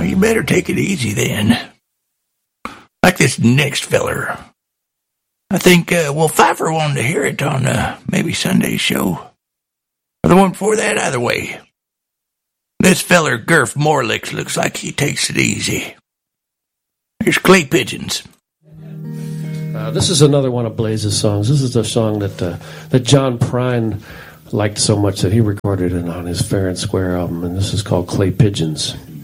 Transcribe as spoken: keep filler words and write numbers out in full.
you better take it easy then. Like this next feller. I think, uh, well, Pfeiffer wanted to hear it on, uh, maybe Sunday's show. Or the one before that, either way. This feller, Gurf Morlicks, looks like he takes it easy. Here's Clay Pigeons. Uh, this is another one of Blaze's songs. This is a song that uh, that John Prine liked so much that he recorded it on his Fair and Square album, and this is called Clay Pigeons.